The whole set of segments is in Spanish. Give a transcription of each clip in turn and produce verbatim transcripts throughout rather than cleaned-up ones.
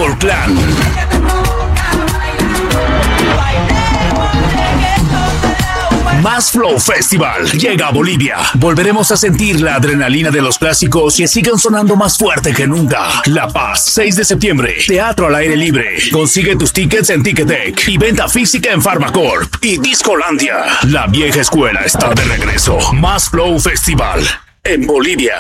Sabor Clan. Más Flow Festival llega a Bolivia. Volveremos a sentir la adrenalina de los clásicos y sigan sonando más fuerte que nunca. La Paz, seis de septiembre. Teatro al aire libre. Consigue tus tickets en Ticketek y venta física en Pharmacorp y Discolandia. La vieja escuela está de regreso. Más Flow Festival en Bolivia.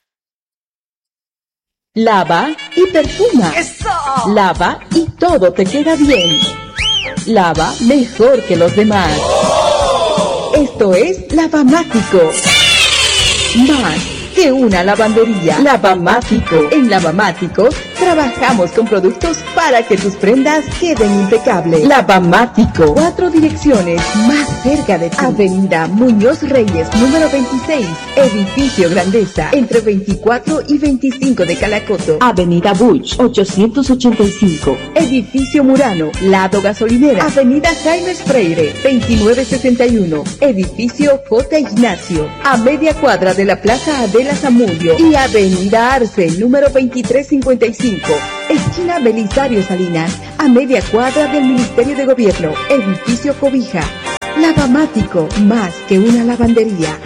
Lava y perfuma. ¡Eso! Lava y todo te queda bien. Lava mejor que los demás. Esto es Lavamático. Más que una lavandería. Lavamático. En Lavamático trabajamos con productos para que tus prendas queden impecables. Lavamático. Cuatro direcciones más cerca de ti. Avenida Muñoz Reyes, número veintiséis. Edificio Grandeza, entre veinticuatro y veinticinco de Calacoto. Avenida Buch, ochocientos ochenta y cinco. Edificio Murano, lado gasolinera. Avenida Jaime Freire, veintinueve sesenta y uno. Edificio J. Ignacio, a media cuadra de la Plaza Adela Zamudio. Y Avenida Arce, número veintitrés cincuenta y cinco. Esquina Belisario Salinas, a media cuadra del Ministerio de Gobierno. Edificio Cobija. Lavamático, más que una lavandería.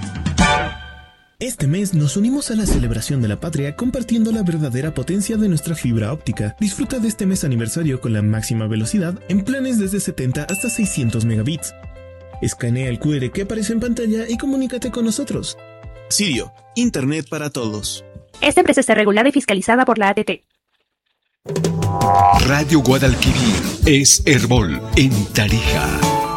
Este mes nos unimos a la celebración de la patria compartiendo la verdadera potencia de nuestra fibra óptica. Disfruta de este mes aniversario con la máxima velocidad en planes desde setenta hasta seiscientos megabits. Escanea el cu erre que aparece en pantalla y comunícate con nosotros. Sirio, Internet para todos. Esta empresa está regulada y fiscalizada por la A T T. Radio Guadalquivir es Herbol en Tarija.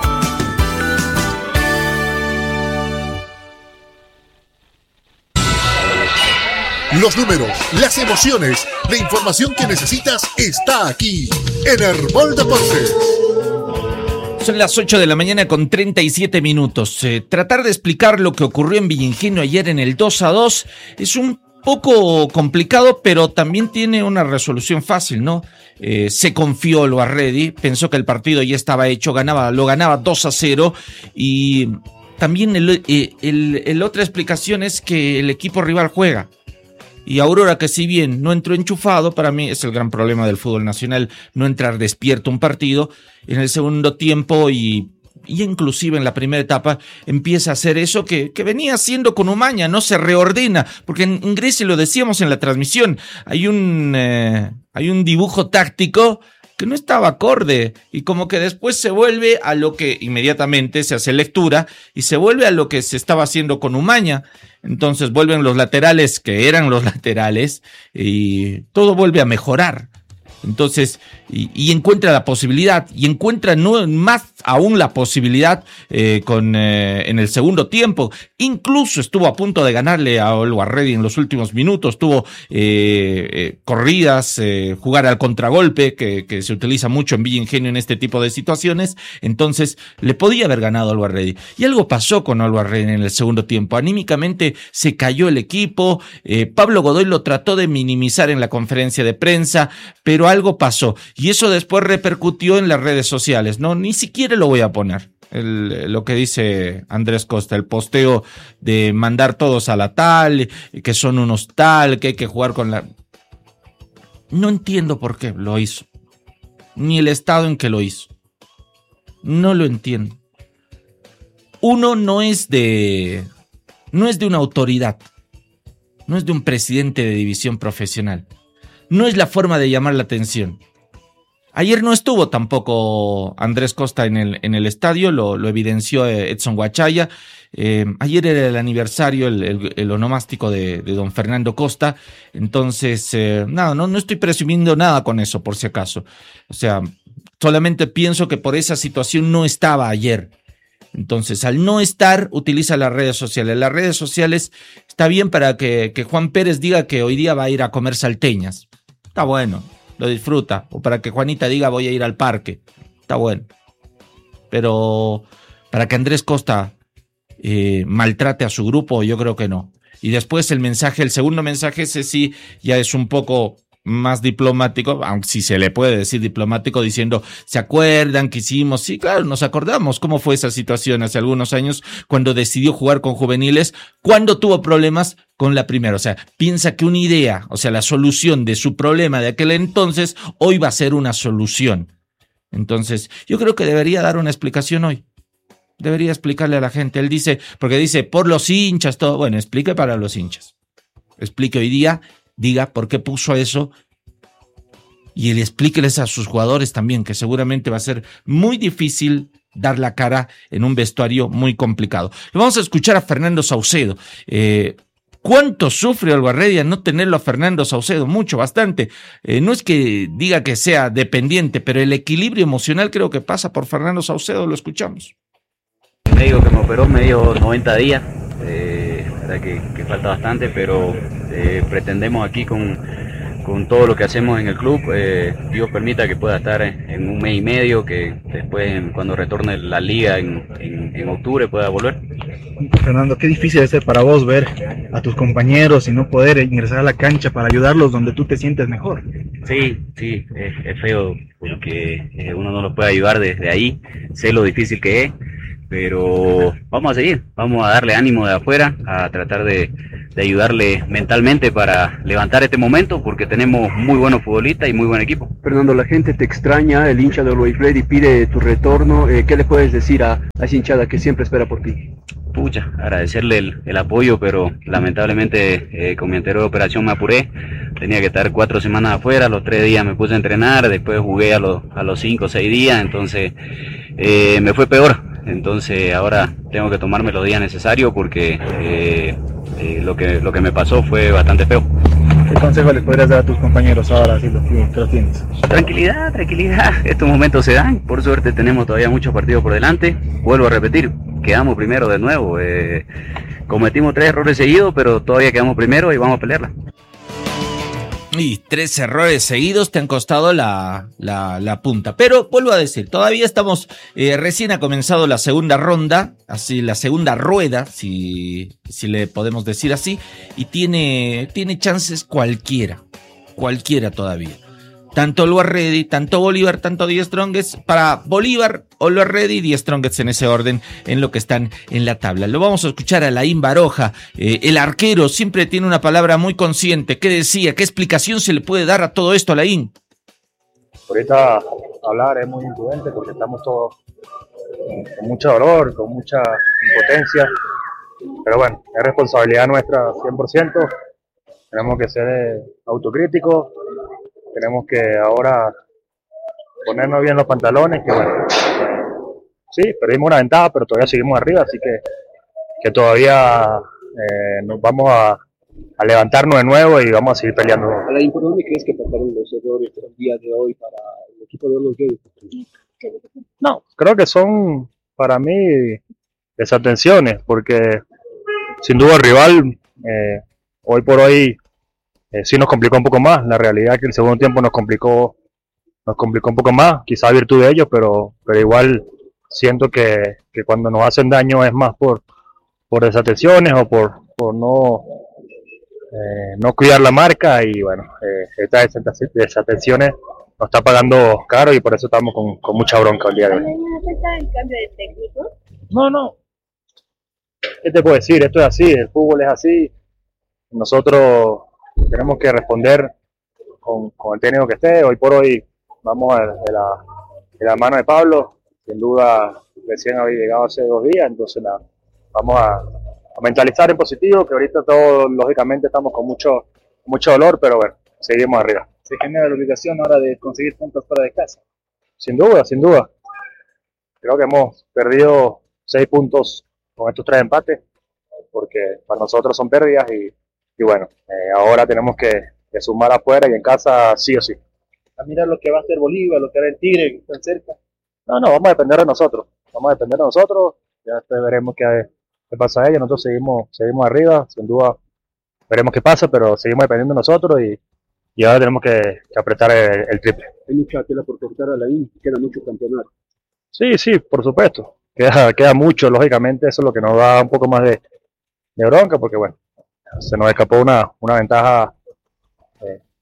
Los números, las emociones, la información que necesitas está aquí en Herbol Deportes. Son las ocho de la mañana con treinta y siete minutos. Eh, tratar de explicar lo que ocurrió en Villingenio ayer en el dos a dos es un poco complicado, pero también tiene una resolución fácil, ¿no? Eh, se confió Loarredi, pensó que el partido ya estaba hecho, ganaba, lo ganaba dos a cero y también el, el, el, el otra explicación es que el equipo rival juega. Y Aurora, que si bien no entró enchufado, para mí es el gran problema del fútbol nacional, no entrar despierto un partido, en el segundo tiempo y, y inclusive en la primera etapa empieza a hacer eso que, que venía haciendo con Umaña, no se reordena, porque en, en Grecia lo decíamos en la transmisión, hay un, eh, hay un dibujo táctico que no estaba acorde y como que después se vuelve a lo que inmediatamente se hace lectura y se vuelve a lo que se estaba haciendo con Umaña. Entonces vuelven los laterales que eran los laterales y todo vuelve a mejorar. Entonces, y, y encuentra la posibilidad, y encuentra no, más aún la posibilidad eh, con, eh, en el segundo tiempo. Incluso estuvo a punto de ganarle a Loarredi en los últimos minutos, tuvo eh, eh, corridas, eh, jugar al contragolpe, que, que se utiliza mucho en Villingenio en este tipo de situaciones. Entonces, le podía haber ganado a Loarredi. Y algo pasó con Loarredi en el segundo tiempo. Anímicamente se cayó el equipo. Eh, Pablo Godoy lo trató de minimizar en la conferencia de prensa, pero algo pasó y eso después repercutió en las redes sociales, no, ni siquiera lo voy a poner, el, lo que dice Andrés Costa, el posteo de mandar todos a la tal, que son unos tal, que hay que jugar con la... No entiendo por qué lo hizo, ni el estado en que lo hizo, no lo entiendo. Uno no es de, no es de una autoridad, no es de un presidente de división profesional. No es la forma de llamar la atención. Ayer no estuvo tampoco Andrés Costa en el, en el estadio, lo, lo evidenció Edson Huachaya. Eh, ayer era el aniversario, el, el, el onomástico de, de don Fernando Costa. Entonces, eh, nada, no, no estoy presumiendo nada con eso, por si acaso. O sea, solamente pienso que por esa situación no estaba ayer. Entonces, al no estar, utiliza las redes sociales. Las redes sociales está bien para que, que Juan Pérez diga que hoy día va a ir a comer salteñas. Está bueno, lo disfruta. O para que Juanita diga voy a ir al parque. Está bueno. Pero para que Andrés Costa eh, maltrate a su grupo, yo creo que no. Y después el mensaje, el segundo mensaje, ese sí ya es un poco más diplomático, aunque si se le puede decir diplomático, diciendo, ¿se acuerdan que hicimos? Sí, claro, nos acordamos cómo fue esa situación hace algunos años cuando decidió jugar con juveniles, cuando tuvo problemas con la primera. O sea, piensa que una idea, o sea, la solución de su problema de aquel entonces, hoy va a ser una solución. Entonces, yo creo que debería dar una explicación hoy. Debería explicarle a la gente. Él dice, porque dice, por los hinchas, todo. Bueno, explique para los hinchas. Explique hoy día, diga por qué puso eso. Y él explíqueles a sus jugadores también, que seguramente va a ser muy difícil dar la cara en un vestuario muy complicado. Lo vamos a escuchar a Fernando Saucedo. Eh, ¿Cuánto sufre Olguarredia no tenerlo a Fernando Saucedo? Mucho, bastante. Eh, no es que diga que sea dependiente, pero el equilibrio emocional creo que pasa por Fernando Saucedo. Lo escuchamos. Me digo que me operó, me dio noventa días, eh, verdad que, que falta bastante, pero eh, pretendemos aquí con, con todo lo que hacemos en el club, eh, Dios permita que pueda estar en, en un mes y medio, que después cuando retorne la liga en, en, en octubre pueda volver. Fernando, qué difícil es para vos ver a tus compañeros y no poder ingresar a la cancha para ayudarlos donde tú te sientes mejor. Sí, sí, es, es feo porque eh, uno no los puede ayudar desde ahí, sé lo difícil que es. Pero vamos a seguir, vamos a darle ánimo de afuera, a tratar de, de ayudarle mentalmente para levantar este momento, porque tenemos muy buenos futbolistas y muy buen equipo. Fernando, la gente te extraña, el hincha de Always Ready pide tu retorno, eh, ¿qué le puedes decir a, a esa hinchada que siempre espera por ti? Pucha, agradecerle el, el apoyo, pero lamentablemente eh, con mi anterior operación me apuré, tenía que estar cuatro semanas afuera, los tres días me puse a entrenar, después jugué a los, a los cinco o seis días, entonces eh, me fue peor. Entonces ahora tengo que tomarme los días necesarios porque eh, eh, lo que lo que me pasó fue bastante feo. ¿Qué consejo les podrías dar a tus compañeros ahora si los, que los tienes? Tranquilidad, tranquilidad, estos momentos se dan, por suerte tenemos todavía muchos partidos por delante, vuelvo a repetir, quedamos primero de nuevo, eh, cometimos tres errores seguidos, pero todavía quedamos primero y vamos a pelearla. Y tres errores seguidos te han costado la, la, la punta. Pero vuelvo a decir, todavía estamos, eh, recién ha comenzado la segunda ronda, así la segunda rueda, si, si le podemos decir así, y tiene, tiene chances cualquiera, cualquiera todavía. Tanto Olguarready, tanto Bolívar, tanto Die Strongest. Para Bolívar, Olguarready y Die Strongest en ese orden, en lo que están en la tabla. Lo vamos a escuchar a Laín Baroja, eh, el arquero, siempre tiene una palabra muy consciente. ¿Qué decía? ¿Qué explicación se le puede dar a todo esto, Laín? Ahorita hablar es muy imprudente porque estamos todos con mucho dolor, con mucha impotencia. Pero bueno, es responsabilidad nuestra cien por ciento. Tenemos que ser autocríticos. Tenemos que ahora ponernos bien los pantalones, que bueno, sí, perdimos una ventaja, pero todavía seguimos arriba, así que, que todavía eh, nos vamos a, a levantarnos de nuevo y vamos a seguir peleando. Alain, ¿por dónde crees que pasaron los errores el día de hoy para el equipo de los Gays? No, creo que son para mí desatenciones, porque sin duda el rival eh, hoy por hoy Eh, sí nos complicó un poco más. La realidad es que el segundo tiempo nos complicó nos complicó un poco más, quizá a virtud de ellos, pero pero igual siento que, que cuando nos hacen daño es más por por desatenciones o por por no eh, no cuidar la marca, y bueno, eh, estas desatenciones nos está pagando caro y por eso estamos con, con mucha bronca el día de hoy. ¿No afecta el cambio de técnico? No, no. ¿Qué te puedo decir? Esto es así, el fútbol es así. Nosotros tenemos que responder con, con el técnico que esté. Hoy por hoy vamos de, de, la, de la mano de Pablo, sin duda recién había llegado hace dos días, entonces la, vamos a, a mentalizar en positivo, que ahorita todos lógicamente estamos con mucho, mucho dolor, pero bueno, seguimos arriba. ¿Se genera la obligación ahora de conseguir puntos fuera de casa? Sin duda, sin duda. Creo que hemos perdido seis puntos con estos tres empates, porque para nosotros son pérdidas y Y bueno, eh, ahora tenemos que, que sumar afuera y en casa sí o sí. A mirar lo que va a hacer Bolívar, lo que hará el Tigre, que están cerca. No, no, vamos a depender de nosotros. Vamos a depender de nosotros. Ya después veremos qué, qué pasa a ellos. Nosotros seguimos, seguimos arriba. Sin duda veremos qué pasa, pero seguimos dependiendo de nosotros y, y ahora tenemos que, que apretar el, el triple. Hay mucha tela por cortar a Alain, queda mucho campeonato. Sí, sí, por supuesto. Queda, queda mucho, lógicamente. Eso es lo que nos da un poco más de, de bronca, porque bueno, se nos escapó una, una ventaja eh,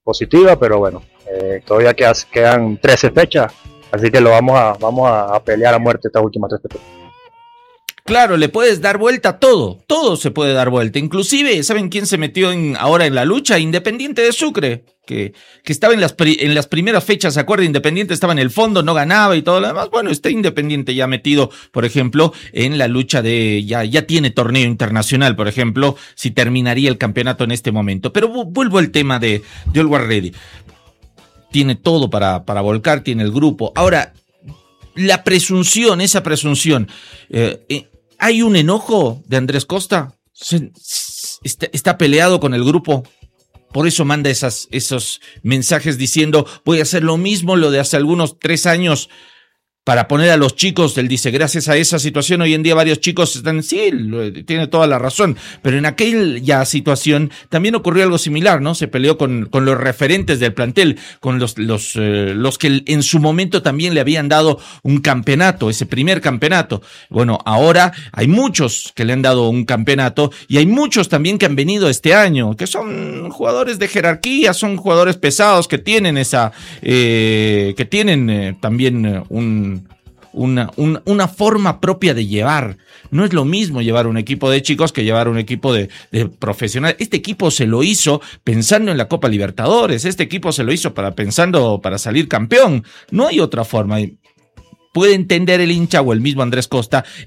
positiva, pero bueno, eh, todavía quedan, quedan trece fechas, así que lo vamos a, vamos a, a pelear a muerte estas últimas tres fechas. Claro, le puedes dar vuelta a todo, todo se puede dar vuelta, inclusive, ¿saben quién se metió en, ahora en la lucha? Independiente de Sucre, que, que estaba en las, pri, en las primeras fechas, ¿se acuerda? Independiente estaba en el fondo, no ganaba y todo lo demás, bueno, está Independiente ya metido, por ejemplo, en la lucha de, ya, ya tiene torneo internacional, por ejemplo, si terminaría el campeonato en este momento, pero vuelvo al tema de, de Always Ready, tiene todo para, para volcar, tiene el grupo, ahora, la presunción, esa presunción, eh, eh, ¿hay un enojo de Andrés Costa? Se, está, está peleado con el grupo. Por eso manda esas, esos mensajes diciendo voy a hacer lo mismo, lo de hace algunos tres años para poner a los chicos. Él dice, gracias a esa situación hoy en día varios chicos están, sí, tiene toda la razón, pero en aquella situación también ocurrió algo similar, ¿no? Se peleó con, con los referentes del plantel, con los, los, eh, los que en su momento también le habían dado un campeonato, ese primer campeonato. Bueno, ahora hay muchos que le han dado un campeonato y hay muchos también que han venido este año, que son jugadores de jerarquía, son jugadores pesados que tienen esa, eh, que tienen eh, también eh, un Una, una, una forma propia de llevar. No es lo mismo llevar un equipo de chicos que llevar un equipo de, de profesionales. Este equipo se lo hizo pensando en la Copa Libertadores. Este equipo se lo hizo para pensando para salir campeón. No hay otra forma. Puede entender el hincha o el mismo Andrés Costa